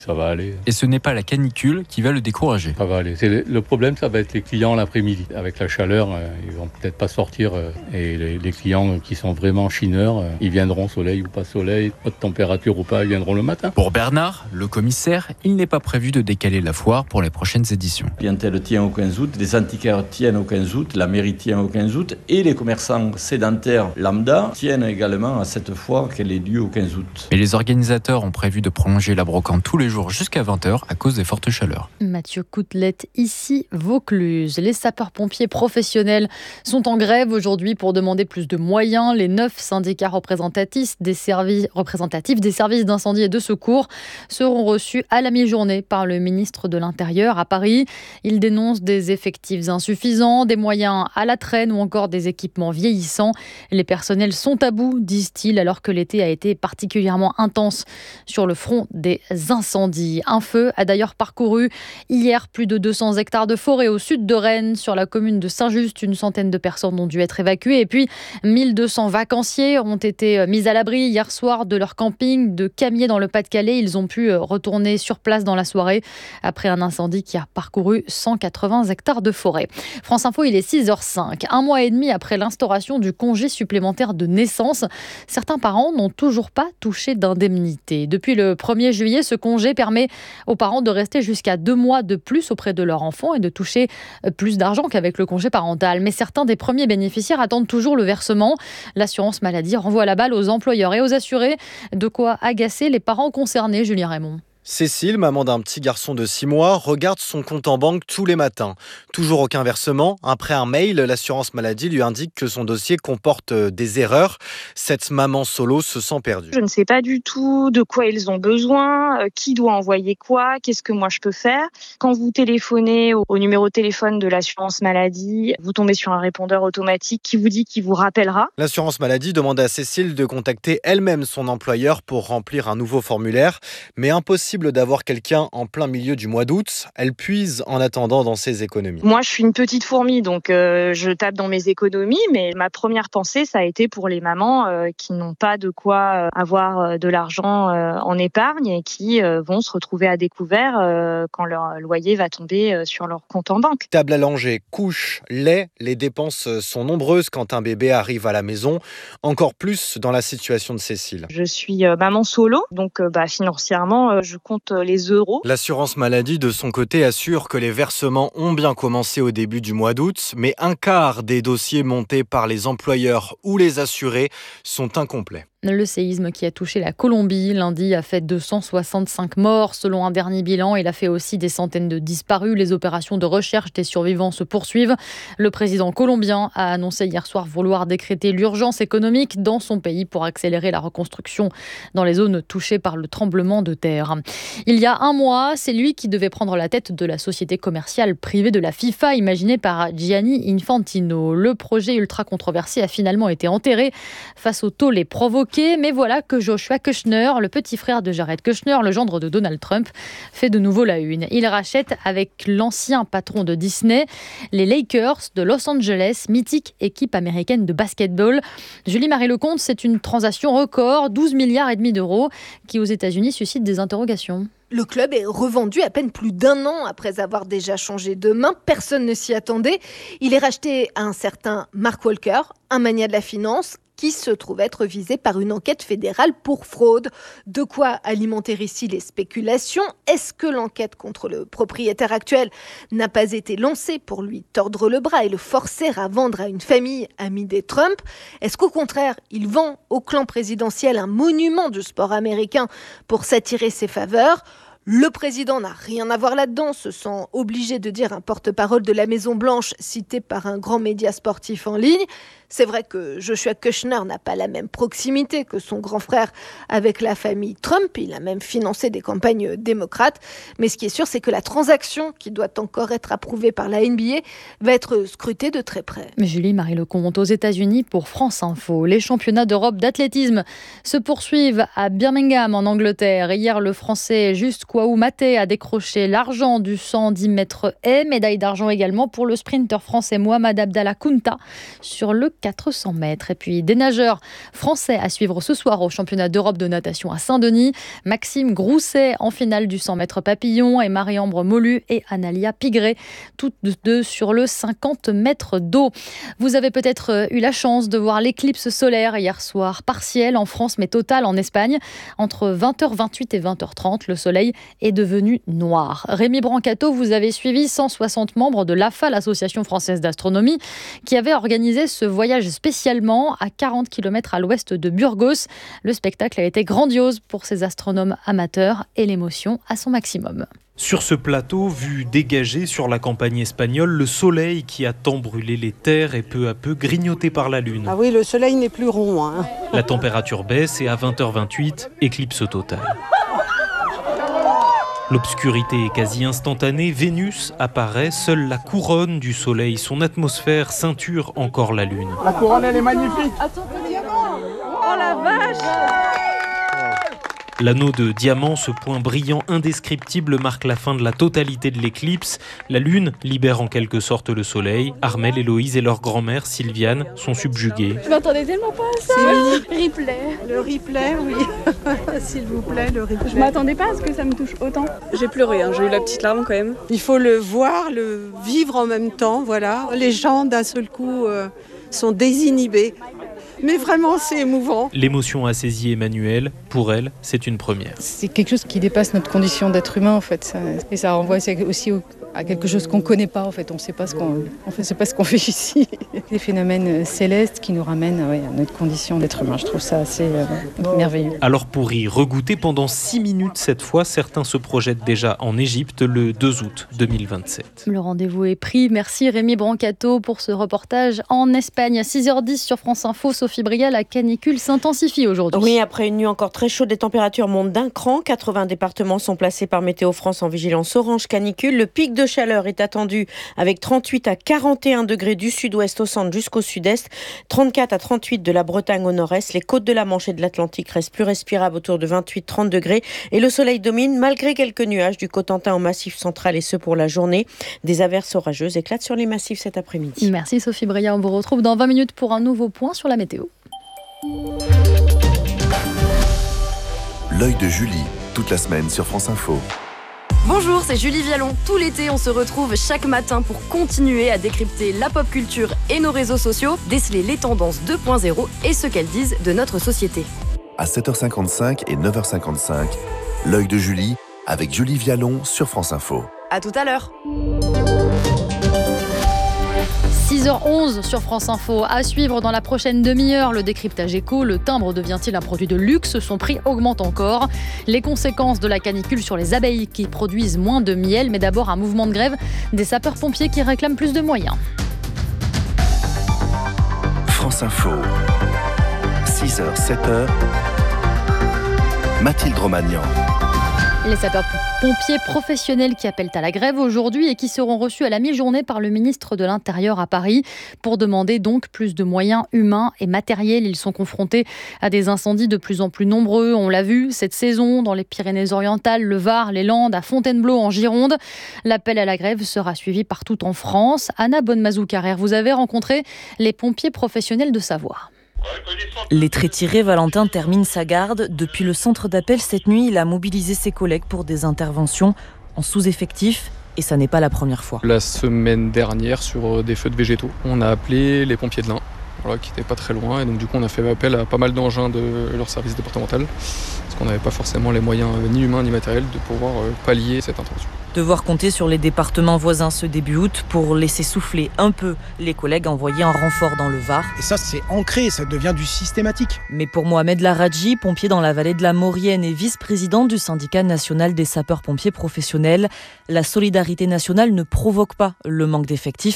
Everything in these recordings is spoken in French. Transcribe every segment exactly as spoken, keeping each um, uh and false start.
Ça va aller. Et ce n'est pas la canicule qui va le décourager. Ça va aller. C'est le, le problème, ça va être les clients l'après-midi. Avec la chaleur, euh, ils vont peut-être pas sortir. Euh, et les, les clients qui sont vraiment chineurs, euh, ils viendront soleil ou pas soleil, haute température ou pas, ils viendront le matin. Pour Bernard, le commissaire, il n'est pas prévu de décaler la foire pour les prochaines éditions. La clientèle tient au quinze août, les antiquaires tiennent au quinze août, la mairie tient au quinze août et les commerçants sédentaires lambda tiennent également à cette foire qu'elle ait lieu au quinze août. Mais les organisateurs ont prévu de prolonger la brocante tous les jours jusqu'à vingt heures à cause des fortes chaleurs. Mathieu Coutelette, ici Vaucluse. Les sapeurs-pompiers professionnels sont en grève aujourd'hui pour demander plus de moyens. Les neuf syndicats représentatifs des services, représentatifs des services d'incendie et de secours seront reçus à la mi-journée par le ministre de l'Intérieur à Paris. Ils dénoncent des effectifs insuffisants, des moyens à la traîne ou encore des équipements vieillissants. Les personnels sont à bout, disent-ils, alors que l'été a été particulièrement intense sur le front des incendies. Un feu a d'ailleurs parcouru hier plus de deux cents hectares de forêt au sud de Rennes, sur la commune de Saint-Just. Une centaine de personnes ont dû être évacuées et puis mille deux cents vacanciers ont été mis à l'abri hier soir de leur camping de Camiers dans le Pas-de-Calais. Ils ont pu retourner sur place dans la soirée après un incendie qui a parcouru cent quatre-vingts hectares de forêt. France Info, il est six heures cinq. Un mois et demi après l'instauration du congé supplémentaire de naissance, certains parents n'ont toujours pas touché d'indemnité. Depuis le premier juillet, ce congé permet aux parents de rester jusqu'à deux mois de plus auprès de leur enfant et de toucher plus d'argent qu'avec le congé parental. Mais certains des premiers bénéficiaires attendent toujours le versement. L'assurance maladie renvoie la balle aux employeurs et aux assurés. De quoi agacer les parents concernés, Julien Raymond. Cécile, maman d'un petit garçon de six mois, regarde son compte en banque tous les matins. Toujours aucun versement. Après un mail, l'assurance maladie lui indique que son dossier comporte des erreurs. Cette maman solo se sent perdue. Je ne sais pas du tout de quoi ils ont besoin, qui doit envoyer quoi, qu'est-ce que moi je peux faire. Quand vous téléphonez au numéro de téléphone de l'assurance maladie, vous tombez sur un répondeur automatique qui vous dit qu'il vous rappellera. L'assurance maladie demande à Cécile de contacter elle-même son employeur pour remplir un nouveau formulaire, mais impossible d'avoir quelqu'un en plein milieu du mois d'août. Elle puise en attendant dans ses économies. Moi, je suis une petite fourmi, donc euh, je tape dans mes économies, mais ma première pensée, ça a été pour les mamans euh, qui n'ont pas de quoi euh, avoir euh, de l'argent euh, en épargne et qui euh, vont se retrouver à découvert euh, quand leur loyer va tomber euh, sur leur compte en banque. Table à langer, couche, lait, les dépenses sont nombreuses quand un bébé arrive à la maison, encore plus dans la situation de Cécile. Je suis euh, maman solo, donc euh, bah, financièrement, euh, je compte les euros. L'assurance maladie, de son côté, assure que les versements ont bien commencé au début du mois d'août, mais un quart des dossiers montés par les employeurs ou les assurés sont incomplets. Le séisme qui a touché la Colombie lundi a fait deux cent soixante-cinq morts selon un dernier bilan. Il a fait aussi des centaines de disparus. Les opérations de recherche des survivants se poursuivent. Le président colombien a annoncé hier soir vouloir décréter l'urgence économique dans son pays pour accélérer la reconstruction dans les zones touchées par le tremblement de terre. Il y a un mois, c'est lui qui devait prendre la tête de la société commerciale privée de la FIFA, imaginée par Gianni Infantino. Le projet ultra controversé a finalement été enterré face au tollé provoqué. Mais voilà que Joshua Kushner, le petit frère de Jared Kushner, le gendre de Donald Trump, fait de nouveau la une. Il rachète avec l'ancien patron de Disney les Lakers de Los Angeles, mythique équipe américaine de basketball. Julie-Marie Lecomte, c'est une transaction record, douze milliards et demi d'euros, qui aux États-Unis suscite des interrogations. Le club est revendu à peine plus d'un an après avoir déjà changé de main. Personne ne s'y attendait. Il est racheté à un certain Mark Walker, un mania de la finance, qui se trouve être visé par une enquête fédérale pour fraude. De quoi alimenter ici les spéculations. Est-ce que l'enquête contre le propriétaire actuel n'a pas été lancée pour lui tordre le bras et le forcer à vendre à une famille amie des Trump ? Est-ce qu'au contraire, il vend au clan présidentiel un monument du sport américain pour s'attirer ses faveurs ? Le président n'a rien à voir là-dedans, se sent obligé de dire un porte-parole de la Maison-Blanche cité par un grand média sportif en ligne. C'est vrai que Joshua Kushner n'a pas la même proximité que son grand frère avec la famille Trump. Il a même financé des campagnes démocrates. Mais ce qui est sûr, c'est que la transaction, qui doit encore être approuvée par la N B A, va être scrutée de très près. Julie-Marie Lecomte aux États-Unis pour France Info. Les championnats d'Europe d'athlétisme se poursuivent à Birmingham en Angleterre. Hier, le Français Just Kouakou Waou Maté a décroché l'argent du cent dix mètres haies. Médaille d'argent également pour le sprinter français Mohamed Abdallah Kounta sur le quatre cents mètres. Et puis des nageurs français à suivre ce soir au championnat d'Europe de natation à Saint-Denis. Maxime Grousset en finale du cent mètres papillon et Marie-Ambre Molu et Analia Pigré, toutes deux sur le cinquante mètres d'eau. Vous avez peut-être eu la chance de voir l'éclipse solaire hier soir, partielle en France mais totale en Espagne. Entre vingt heures vingt-huit et vingt heures trente, le soleil est devenu noir. Rémi Brancato, vous avez suivi cent soixante membres de l'A F A, l'Association française d'astronomie, qui avait organisé ce voyage spécialement à quarante kilomètres à l'ouest de Burgos. Le spectacle a été grandiose pour ces astronomes amateurs et l'émotion à son maximum. Sur ce plateau, vu dégagé sur la campagne espagnole, le soleil qui a tant brûlé les terres est peu à peu grignoté par la lune. Ah oui, le soleil n'est plus rond. Hein. La température baisse et à vingt heures vingt-huit, éclipse totale. L'obscurité est quasi instantanée, Vénus apparaît, seule la couronne du soleil, son atmosphère ceinture encore la lune. La couronne, elle est magnifique. Attends, oh la vache! L'anneau de diamant, ce point brillant indescriptible, marque la fin de la totalité de l'éclipse. La lune libère en quelque sorte le soleil. Armelle, Héloïse et leur grand-mère, Sylviane, sont subjuguées. Je m'attendais tellement pas à ça. Replay. Le replay, oui. S'il vous plaît, le replay. Je m'attendais pas à ce que ça me touche autant. J'ai pleuré, hein. J'ai eu la petite larme quand même. Il faut le voir, le vivre en même temps, voilà. Les gens, d'un seul coup, euh, sont désinhibés. Mais vraiment, c'est émouvant. L'émotion a saisi Emmanuelle. Pour elle, c'est une première. C'est quelque chose qui dépasse notre condition d'être humain, en fait. Et ça renvoie aussi à quelque chose qu'on ne connaît pas, en fait. On ne sait pas ce qu'on en fait, c'est pas ce qu'on fait ici. Des phénomènes célestes qui nous ramènent ouais, à notre condition d'être humain. Je trouve ça assez euh, merveilleux. Alors pour y regoûter pendant six minutes cette fois, certains se projettent déjà en Égypte le deux août deux mille vingt-sept. Le rendez-vous est pris. Merci Rémi Brancato pour ce reportage en Espagne. À six heures dix sur France Info, Sophie Brial, la canicule s'intensifie aujourd'hui. Oui, après une nuit encore très chaude, les températures montent d'un cran. quatre-vingts départements sont placés par Météo France en vigilance orange canicule. Le pic de chaleur est attendu avec trente-huit à quarante et un degrés du sud-ouest au centre jusqu'au sud-est, trente-quatre à trente-huit de la Bretagne au nord-est. Les côtes de la Manche et de l'Atlantique restent plus respirables autour de vingt-huit à trente degrés et le soleil domine malgré quelques nuages du Cotentin au Massif central et ce pour la journée. Des averses orageuses éclatent sur les massifs cet après-midi. Merci Sophie Brial, on vous retrouve dans vingt minutes pour un nouveau point sur la météo. L'œil de Julie, toute la semaine sur France Info. Bonjour, c'est Julie Vialon. Tout l'été, on se retrouve chaque matin pour continuer à décrypter la pop culture et nos réseaux sociaux, déceler les tendances deux point zéro et ce qu'elles disent de notre société. À sept heures cinquante-cinq et neuf heures cinquante-cinq, l'œil de Julie avec Julie Vialon sur France Info. À tout à l'heure. six heures onze sur France Info. À suivre dans la prochaine demi-heure, le décryptage éco. Le timbre devient-il un produit de luxe? Son prix augmente encore. Les conséquences de la canicule sur les abeilles qui produisent moins de miel. Mais d'abord, un mouvement de grève des sapeurs-pompiers qui réclament plus de moyens. France Info. six heures, sept heures. Mathilde Romagnan. Les sapeurs-pompiers professionnels qui appellent à la grève aujourd'hui et qui seront reçus à la mi-journée par le ministre de l'Intérieur à Paris pour demander donc plus de moyens humains et matériels. Ils sont confrontés à des incendies de plus en plus nombreux. On l'a vu cette saison dans les Pyrénées-Orientales, le Var, les Landes, à Fontainebleau en Gironde. L'appel à la grève sera suivi partout en France. Anna Bonnemazou-Carrère, vous avez rencontré les pompiers professionnels de Savoie. Les traits tirés, Valentin termine sa garde. Depuis le centre d'appel cette nuit, il a mobilisé ses collègues pour des interventions en sous-effectif. Et ça n'est pas la première fois. La semaine dernière, sur des feux de végétaux, on a appelé les pompiers de l'Ain, voilà, qui n'étaient pas très loin. Et donc du coup, on a fait appel à pas mal d'engins de leur service départemental. Parce qu'on n'avait pas forcément les moyens, ni humains ni matériels, de pouvoir pallier cette intervention. Devoir compter sur les départements voisins ce début août pour laisser souffler un peu les collègues envoyés en renfort dans le Var. Et ça, c'est ancré, ça devient du systématique. Mais pour Mohamed Laradji, pompier dans la vallée de la Maurienne et vice-président du syndicat national des sapeurs-pompiers professionnels, la solidarité nationale ne provoque pas le manque d'effectifs.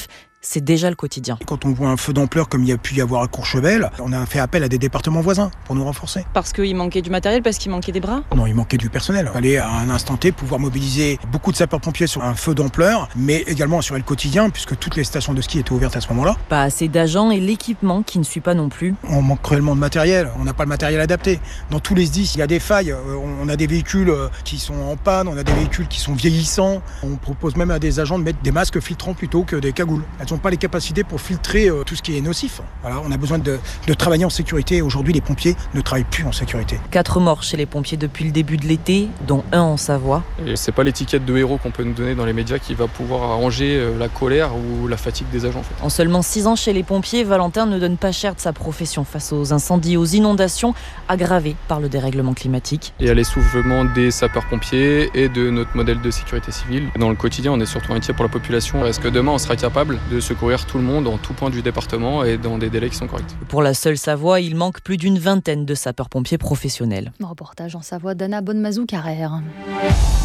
c'est déjà le quotidien. Quand on voit un feu d'ampleur comme il y a pu y avoir à Courchevel, on a fait appel à des départements voisins pour nous renforcer. Parce qu'il manquait du matériel, parce qu'il manquait des bras ? Non, il manquait du personnel. Il fallait à un instant T pouvoir mobiliser beaucoup de sapeurs-pompiers sur un feu d'ampleur, mais également assurer le quotidien puisque toutes les stations de ski étaient ouvertes à ce moment-là. Pas assez d'agents et l'équipement qui ne suit pas non plus. On manque cruellement de matériel, on n'a pas le matériel adapté. Dans tous les S D I S, il y a des failles. On a des véhicules qui sont en panne, on a des véhicules qui sont vieillissants. On propose même à des agents de mettre des masques filtrants plutôt que des cagoules. Elles n'ont pas les capacités pour filtrer tout ce qui est nocif. Voilà, on a besoin de, de travailler en sécurité. Aujourd'hui, les pompiers ne travaillent plus en sécurité. Quatre morts chez les pompiers depuis le début de l'été, dont un en Savoie. Et c'est pas l'étiquette de héros qu'on peut nous donner dans les médias qui va pouvoir arranger la colère ou la fatigue des agents. En fait. En seulement six ans chez les pompiers, Valentin ne donne pas cher de sa profession face aux incendies, aux inondations aggravées par le dérèglement climatique. Et à l'essoufflement des sapeurs-pompiers et de notre modèle de sécurité civile. Dans le quotidien, on est surtout inquiet pour la population. Est-ce que demain, on sera capable de secourir tout le monde en tout point du département et dans des délais qui sont corrects ? Pour la seule Savoie, il manque plus d'une vingtaine de sapeurs-pompiers professionnels. Reportage en Savoie d'Anna Bonnemazou-Carrère.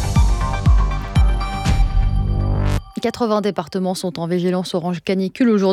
quatre-vingts départements sont en vigilance orange canicule aujourd'hui.